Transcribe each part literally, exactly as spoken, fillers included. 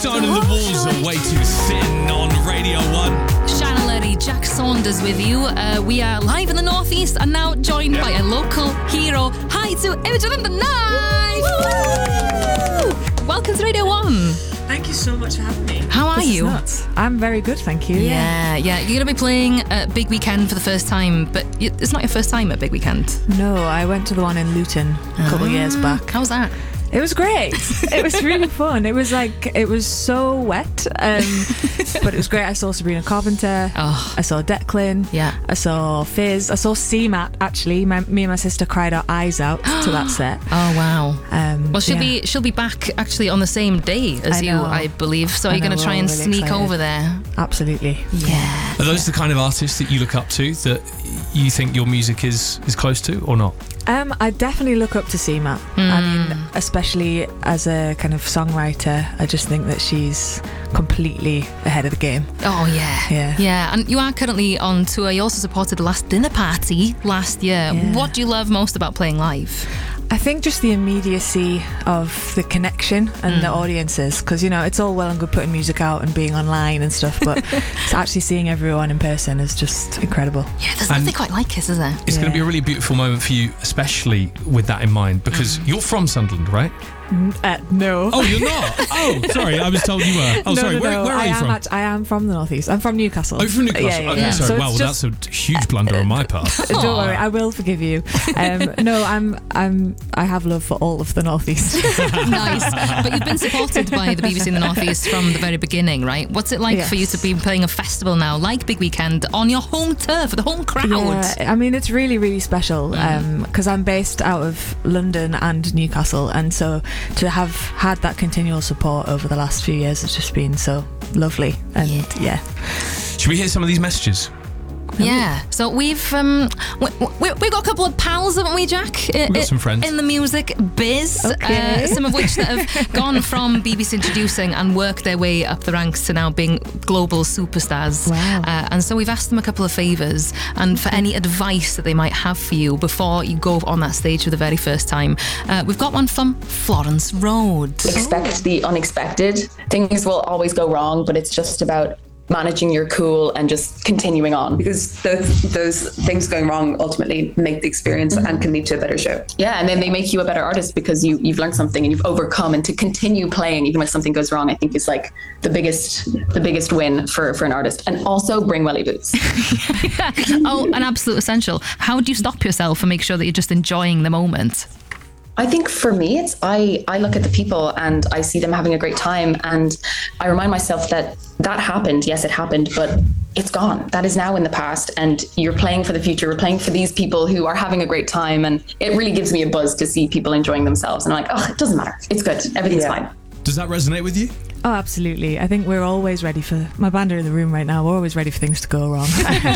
Stone and the Wolves are way too thin on Radio one. Shannon Lurry, Jack Saunders with you. Uh, we are live in the Northeast and now joined by a local hero. Hi to Imogen and the Knife. Woo! Welcome to Radio one. Thank you so much for having me. How are this you? Is nuts. I'm very good, thank you. Yeah, yeah. You're going to be playing at Big Weekend for the first time, but it's not your first time at Big Weekend. No, I went to the one in Luton a couple ah, of years back. How was that? It was great. It was really fun. It was like, it was so wet, um, but it was great. I saw Sabrina Carpenter. Oh. I saw Declan. Yeah. I saw Fizz. I saw C MAT, actually. My, me and my sister cried our eyes out to that set. Oh, wow. Um, well, she'll yeah. be she'll be back actually on the same day as I you, know. I believe. So I are you going to know, try we're and really sneak excited. over there? Absolutely. Yeah. Are those the kind of artists that you look up to, that you think your music is, is close to, or not? Um, I definitely look up to C MAT. Mm. I mean, especially as a kind of songwriter, I just think that she's completely ahead of the game. Oh, yeah. Yeah. Yeah, and you are currently on tour. You also supported the Last Dinner Party last year. Yeah. What do you love most about playing live? I think just the immediacy of the connection and Mm. the audiences, because, you know, it's all well and good putting music out and being online and stuff, but it's actually seeing everyone in person is just incredible. Yeah, there's And nothing quite like it, is there? It's Yeah. going to be a really beautiful moment for you, especially with that in mind, because Mm. you're from Sunderland, right? Uh, no. Oh, you're not? Oh, sorry, I was told you were. Oh, no, sorry, no, where, no. where are I you am from? act- I am from the Northeast. I'm from Newcastle. Oh, from Newcastle. Yeah, yeah, okay, yeah. sorry. So Wow, it's that's just- a huge blunder on my part. Don't worry, I will forgive you. Um, no, I'm, I'm, I have love for all of the Northeast. Nice. But you've been supported by the B B C in the Northeast from the very beginning, right? What's it like Yes. for you to be playing a festival now, like Big Weekend, on your home turf for the home crowd? Yeah, I mean, it's really, really special because I'm based out of London and Newcastle, and so to have had that continual support over the last few years has just been so lovely. And yeah, Should we hear some of these messages? Yeah, so we've um, we, we, we've got a couple of pals, haven't we, Jack? I, We've got some friends. in the music biz. Okay. Uh, some of which that have gone from B B C Introducing and worked their way up the ranks to now being global superstars. Wow. Uh, and so we've asked them a couple of favours and for any advice that they might have for you before you go on that stage for the very first time. Uh, we've got one from Florence Road. Expect the unexpected. Things will always go wrong, but it's just about managing your cool and just continuing on, because those, those things going wrong ultimately make the experience and can lead to a better show. yeah, and then they make you a better artist because you you've learned something and you've overcome, and to continue playing even when something goes wrong, I think is like the biggest the biggest win for for an artist. And also bring welly boots. Oh, an absolute essential. How do you stop yourself and make sure that you're just enjoying the moment? I think for me, it's I, I look at the people and I see them having a great time, and I remind myself that that happened. Yes, it happened, but it's gone. That is now in the past, and you're playing for the future. We're playing for these people who are having a great time, and it really gives me a buzz to see people enjoying themselves. And I'm like, oh, it doesn't matter. It's good. Everything's Yeah. fine. Does that resonate with you? oh, absolutely. I think we're always ready for, my band are in the room right now, we're always ready for things to go wrong.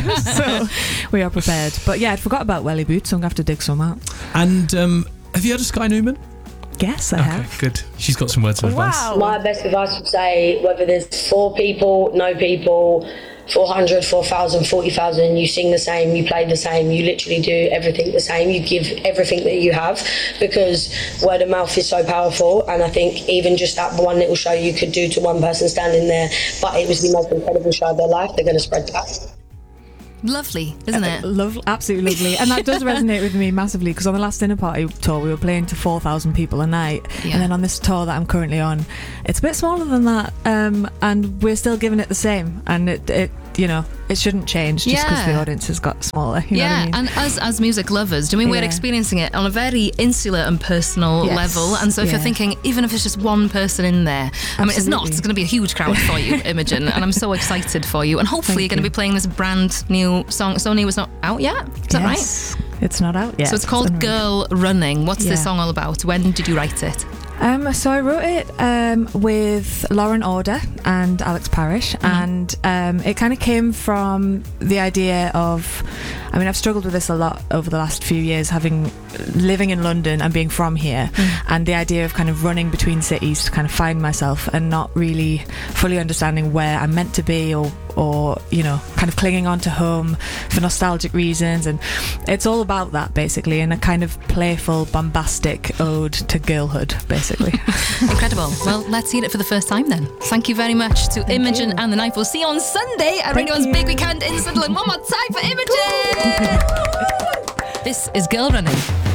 So we are prepared. But yeah, I forgot about welly boots, so I'm going to have to dig some out. And um, have you heard of Sky Newman? Yes, I Okay, have. good. She's got some words of advice. Wow. My best advice would say, whether there's four people, no people, four hundred, four thousand, forty thousand, you sing the same, you play the same, you literally do everything the same, you give everything that you have, because word of mouth is so powerful. And I think even just that one little show you could do to one person standing there, but it was the most incredible show of their life, they're going to spread that. Lovely, isn't it? Love, absolutely lovely. And that does resonate with me massively, because on the last dinner party tour we were playing to four thousand people a night, Yeah. and then on this tour that I'm currently on, it's a bit smaller than that, um, and we're still giving it the same, and it, it you know, it shouldn't change just because Yeah. the audience has got smaller, you know Yeah, what I mean? and as as music lovers, do you mean we're Yeah. experiencing it on a very insular and personal Yes, level? And so if you're yeah. thinking, even if it's just one person in there, I mean, it's not, Absolutely. it's going to be a huge crowd for you, Imogen, and I'm so excited for you. And hopefully Thank you're going to you. be playing this brand new song. Sony was not out yet, is that right? Yes. It's not out yet. So it's called unreal. Girl Running. What's this Yeah. song all about? When did you write it? Um, so I wrote it um, with Lauren Order and Alex Parrish, and um, it kind of came from the idea of, I mean, I've struggled with this a lot over the last few years, having living in London and being from here, and the idea of kind of running between cities to kind of find myself and not really fully understanding where I'm meant to be, or or you know, kind of clinging on to home for nostalgic reasons. And it's all about that basically, in a kind of playful, bombastic ode to girlhood, basically. basically. Incredible. Well, let's hear it for the first time then. Thank you very much to Thank Imogen you. and the Knife. We'll see you on Sunday at Thank Radio One's you. Big Weekend in Sunderland. One more time for Imogen. This is Girl Running.